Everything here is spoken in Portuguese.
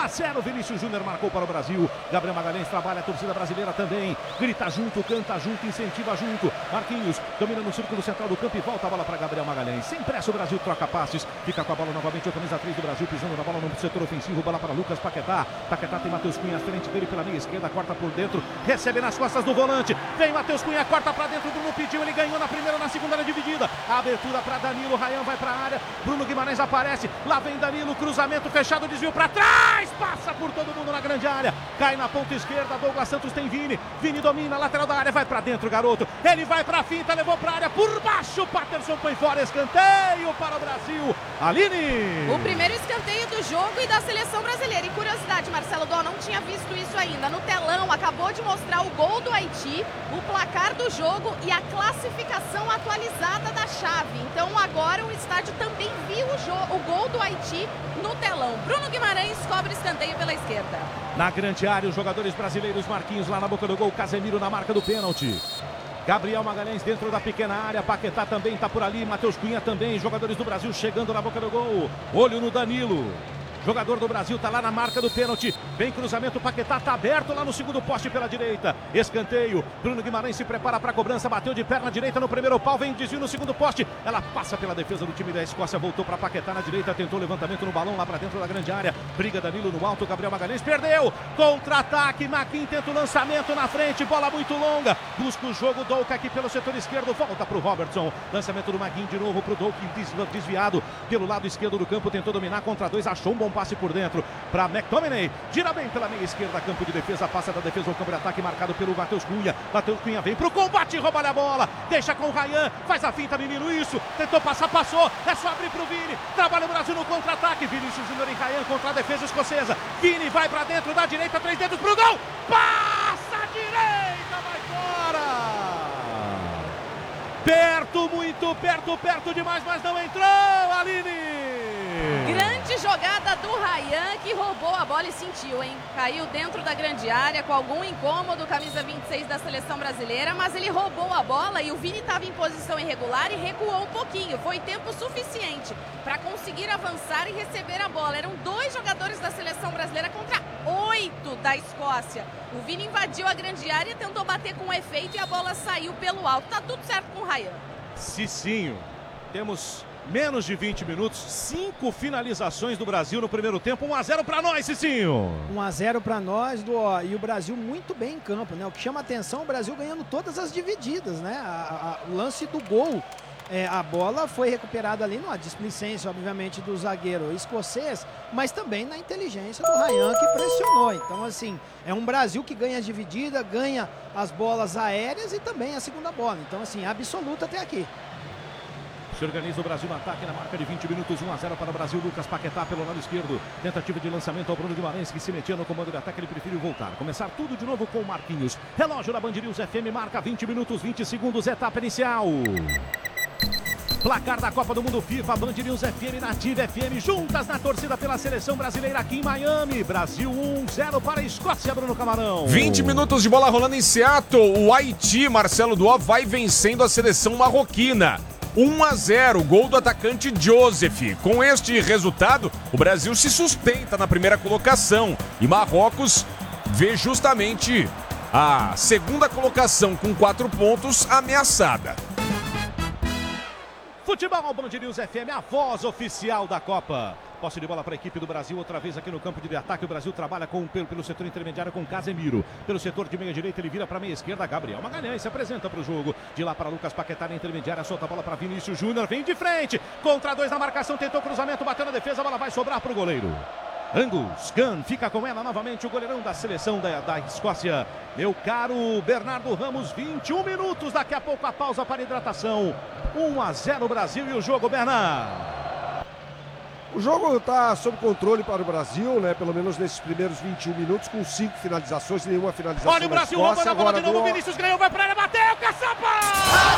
1-0, Vinícius Júnior marcou para o Brasil. Gabriel Magalhães trabalha, a torcida brasileira também. Grita junto, canta junto, incentiva junto. Marquinhos domina no círculo central do campo e volta a bola para Gabriel Magalhães. Sem pressa o Brasil troca passes. Fica com a bola novamente o camisa 3 do Brasil, pisando na bola no setor ofensivo. Bola para Lucas Paquetá. Paquetá tem Matheus Cunha à frente dele pela meia esquerda. Corta por dentro. Recebe nas costas do volante. Vem Matheus Cunha, corta para dentro. Bruno pediu, ele ganhou na primeira, na segunda área dividida. A abertura para Danilo. Rayan vai para a área. Bruno Guimarães aparece. Lá vem Danilo. Cruzamento fechado. Desvio para trás. Passa por todo mundo na grande área. Cai na ponta esquerda. Douglas Santos tem Vini. Vini domina. Lateral da área. Vai para dentro, garoto. Ele vai para a finta. Levou para a área. Por baixo. Patterson põe fora. Escanteio para o Brasil. Aline. O primeiro escanteio do jogo e da seleção brasileira. E curiosidade, Marcelo Dó não tinha visto isso ainda. No telão, acabou de mostrar o gol do Haiti, o placar do jogo e a classificação atualizada da chave. Então agora o estádio também viu o gol do Haiti no telão. Bruno Guimarães cobra escanteio pela esquerda. Na grande área, os jogadores brasileiros, Marquinhos lá na boca do gol, Casemiro na marca do pênalti. Gabriel Magalhães dentro da pequena área, Paquetá também está por ali, Matheus Cunha também, jogadores do Brasil chegando na boca do gol. Olho no Danilo. Jogador do Brasil está lá na marca do pênalti. Vem cruzamento, Paquetá está aberto lá no segundo poste pela direita. Escanteio, Bruno Guimarães se prepara para a cobrança, bateu de perna direita no primeiro pau, vem desvio no segundo poste. Ela passa pela defesa do time da Escócia, voltou para Paquetá na direita, tentou levantamento no balão lá para dentro da grande área. Briga Danilo no alto, Gabriel Magalhães perdeu. Contra-ataque, Maquin tenta o lançamento na frente, bola muito longa. Busca o jogo, Douka aqui pelo setor esquerdo, volta para o Robertson. Lançamento do Maguinho de novo para o Douka, desviado pelo lado esquerdo do campo, tentou dominar contra dois, achou um bom passe por dentro para McTominay, gira bem pela meia esquerda, campo de defesa, passa da defesa ao campo de ataque, marcado pelo Matheus Cunha. Matheus Cunha vem pro combate, rouba a bola, deixa com o Rayan, faz a finta, menino, isso, tentou passar, passou, é só abrir pro Vini, trabalha o Brasil no contra-ataque, Vinícius Júnior e Rayan contra a defesa escocesa, Vini vai pra dentro da direita, 3 dedos pro gol, passa a direita, vai fora! Perto, muito perto demais, mas não entrou, Aline! Grande jogada do Rayan, que roubou a bola e sentiu, hein? Caiu dentro da grande área com algum incômodo, camisa 26 da seleção brasileira, mas ele roubou a bola e o Vini estava em posição irregular e recuou um pouquinho. Foi tempo suficiente para conseguir avançar e receber a bola. Eram 2 jogadores da seleção brasileira contra 8 da Escócia. O Vini invadiu a grande área e tentou bater com efeito e a bola saiu pelo alto. Tá tudo certo com o Rayan. Cicinho, temos menos de 20 minutos, 5 finalizações do Brasil no primeiro tempo, 1-0 para nós, Cicinho. 1-0 para nós, e o Brasil muito bem em campo, né? O que chama atenção, o Brasil ganhando todas as divididas, né? O lance do gol, a bola foi recuperada ali numa displicência, obviamente, do zagueiro escocês, mas também na inteligência do Rayan, que pressionou. Então, assim, é um Brasil que ganha a dividida, ganha as bolas aéreas e também a segunda bola. Então, assim, absoluta até aqui. Se organiza o Brasil no ataque na marca de 20 minutos, 1-0 para o Brasil. Lucas Paquetá pelo lado esquerdo. Tentativa de lançamento ao Bruno Guimarães, que se metia no comando de ataque. Ele preferiu voltar. Começar tudo de novo com o Marquinhos. Relógio da Band News FM marca 20 minutos, 20 segundos, etapa inicial. Placar da Copa do Mundo FIFA, Band News FM, Nativa FM, juntas na torcida pela seleção brasileira aqui em Miami. Brasil 1-0 para a Escócia, Bruno Camarão. 20 minutos de bola rolando em Seattle. O Haiti, Marcelo Duó, vai vencendo a seleção marroquina. 1-0, gol do atacante Joseph. Com este resultado, o Brasil se sustenta na primeira colocação e Marrocos vê justamente a segunda colocação com 4 pontos ameaçada. Futebol Band News FM, a voz oficial da Copa. Posse de bola para a equipe do Brasil, outra vez aqui no campo de ataque. O Brasil trabalha pelo setor intermediário com Casemiro. Pelo setor de meia direita, ele vira para a meia esquerda. Gabriel Magalhães se apresenta para o jogo. De lá para Lucas Paquetá na intermediária, solta a bola para Vinícius Júnior. Vem de frente, contra 2 na marcação, tentou cruzamento, bateu na defesa, a bola vai sobrar para o goleiro. Angus Gunn fica com ela novamente, o goleirão da seleção da Escócia. Meu caro Bernardo Ramos, 21 minutos, daqui a pouco a pausa para hidratação. 1-0 Brasil e o jogo, Bernardo. O jogo está sob controle para o Brasil, né? Pelo menos nesses primeiros 21 minutos, com 5 finalizações, nenhuma finalização. Olha o Brasil roubando a bola de novo, Vinícius ganhou, vai para a área, bateu, caçapa!